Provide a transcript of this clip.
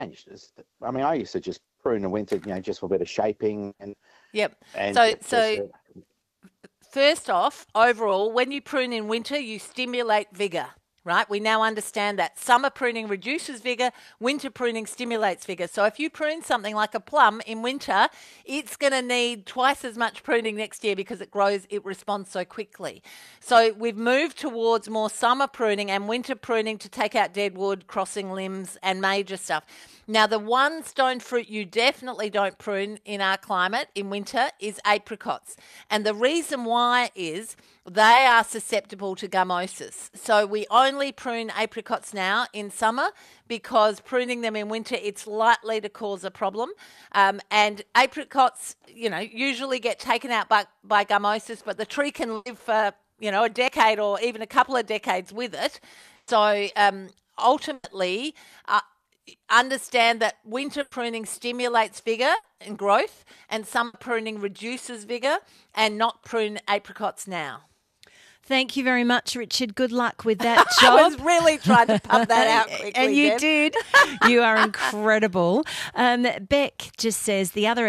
changed. I mean, I used to just prune in winter, just for a bit of shaping Yep. and So, just so first off, overall, when you prune in winter, you stimulate vigor, right? We now understand that. Summer pruning reduces vigor, winter pruning stimulates vigor. So if you prune something like a plum in winter, it's going to need twice as much pruning next year because it responds so quickly. So we've moved towards more summer pruning and winter pruning to take out dead wood, crossing limbs, and major stuff. Now, the one stone fruit you definitely don't prune in our climate in winter is apricots. And the reason why is they are susceptible to gummosis. So we only prune apricots now in summer because pruning them in winter, it's likely to cause a problem. And apricots, usually get taken out by gummosis, but the tree can live for, a decade or even a couple of decades with it. So ultimately, understand that winter pruning stimulates vigor and growth, and summer pruning reduces vigor, and not prune apricots now. Thank you very much, Richard. Good luck with that job. I was really trying to pump that out quickly. And you Deb. did. You are incredible. Beck just says the other